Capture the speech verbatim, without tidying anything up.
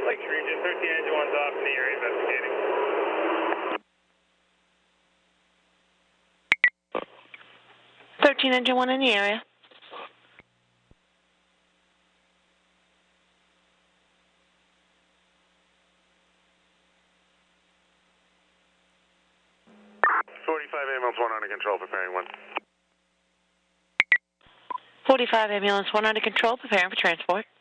Lakes Region, thirteen Engine one's off in the area investigating. thirteen Engine one in the area. forty-five ambulance one under control, preparing one. forty-five ambulance one under control, preparing for transport.